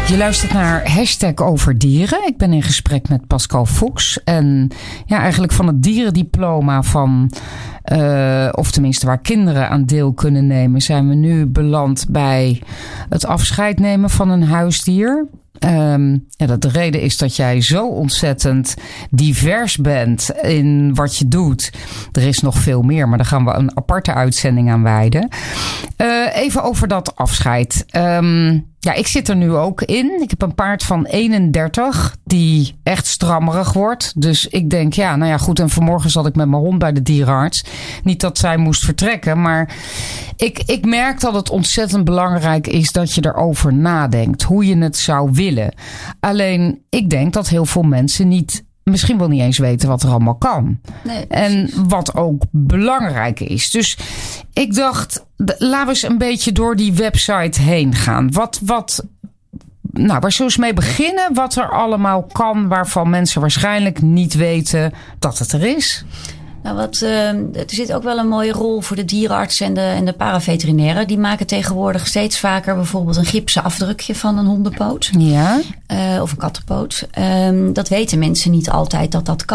Je luistert naar #overdieren. Ik ben in gesprek met Pascal Fuchs. En ja, eigenlijk van het dierendiploma van... of tenminste waar kinderen aan deel kunnen nemen... zijn we nu beland bij het afscheid nemen van een huisdier. De reden is dat jij zo ontzettend divers bent in wat je doet. Er is nog veel meer, maar daar gaan we een aparte uitzending aan wijden. Even over dat afscheid. Ik zit er nu ook in. Ik heb een paard van 31 die echt strammerig wordt. Dus ik denk, goed. En vanmorgen zat ik met mijn hond bij de dierenarts. Niet dat zij moest vertrekken, maar ik merk dat het ontzettend belangrijk is dat je erover nadenkt. Hoe je het zou willen. Alleen, ik denk dat heel veel mensen misschien wel niet eens weten wat er allemaal kan. Nee, en wat ook belangrijk is. Dus ik dacht, laten we eens een beetje door die website heen gaan. Waar zullen we mee beginnen? Wat er allemaal kan, waarvan mensen waarschijnlijk niet weten dat het er is. Er zit ook wel een mooie rol voor de dierenarts en de paraveterinairen. Die maken tegenwoordig steeds vaker bijvoorbeeld een gipsen afdrukje van een hondenpoot. Ja. Of een kattenpoot. Dat weten mensen niet altijd dat kan.